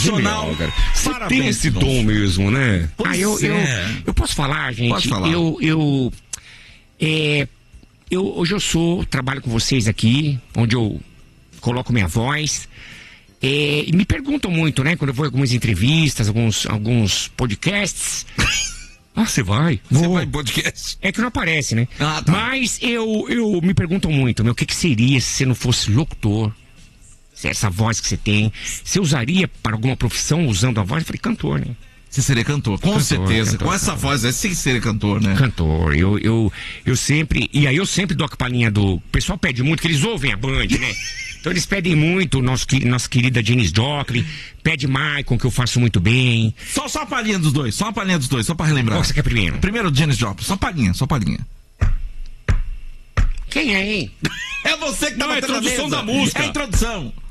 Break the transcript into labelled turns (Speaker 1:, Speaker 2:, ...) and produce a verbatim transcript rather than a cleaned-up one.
Speaker 1: Sensacional.
Speaker 2: Genial, você tem esse dom mesmo, né?
Speaker 1: Pois
Speaker 2: ah, eu,
Speaker 1: é.
Speaker 2: eu, eu posso falar, gente?
Speaker 1: Pode falar.
Speaker 2: Eu, eu, é, eu, hoje eu sou, trabalho com vocês aqui, onde eu coloco minha voz. É, e me perguntam muito, né? Quando eu vou em algumas entrevistas, alguns, alguns podcasts. Ah, você vai?
Speaker 1: Você vai em podcast?
Speaker 2: É que não aparece, né?
Speaker 1: Ah, tá.
Speaker 2: Mas eu, eu me perguntam muito, meu, o que, que seria se você não fosse locutor? Se essa voz que você tem, você usaria para alguma profissão usando a voz? Eu falei, cantor, né?
Speaker 1: Você seria cantor, com
Speaker 2: Cantor,
Speaker 1: certeza.
Speaker 2: cantor,
Speaker 1: com essa
Speaker 2: cantor.
Speaker 1: voz, é sim seria cantor, né?
Speaker 2: Cantor, eu, eu, eu sempre. E aí eu sempre dou a palhinha do. O pessoal pede muito, que eles ouvem a Band, né? Então eles pedem muito, nosso, nossa querida Janis Joplin, pede Michael, que eu faço muito bem.
Speaker 1: Só, só a palhinha dos dois, só a palhinha dos dois, só pra relembrar.
Speaker 2: Qual que você quer primeiro?
Speaker 1: Primeiro Janis Joplin, só palhinha, só palhinha.
Speaker 2: Quem é, hein?
Speaker 1: É você que tá
Speaker 2: Não, é a
Speaker 1: batendo na
Speaker 2: introdução
Speaker 1: mesa.
Speaker 2: da música.
Speaker 1: É a introdução.